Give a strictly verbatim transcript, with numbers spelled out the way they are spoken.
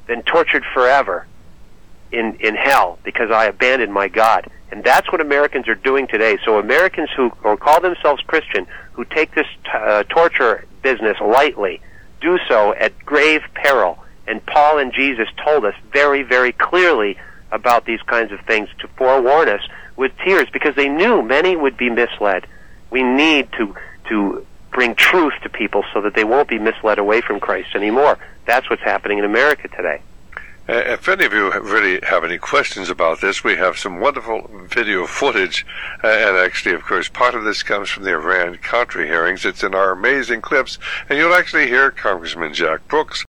than tortured forever in, in hell because I abandoned my God. And that's what Americans are doing today. So Americans who or call themselves Christian, who take this uh, torture business lightly, do so at grave peril. And Paul and Jesus told us very, very clearly about these kinds of things to forewarn us with tears, because they knew many would be misled. We need to to bring truth to people so that they won't be misled away from Christ anymore. That's what's happening in America today. Uh, if any of you really have any questions about this, we have some wonderful video footage, uh, and actually, of course, part of this comes from the Iran-Contra hearings. It's in our amazing clips, and you'll actually hear Congressman Jack Brooks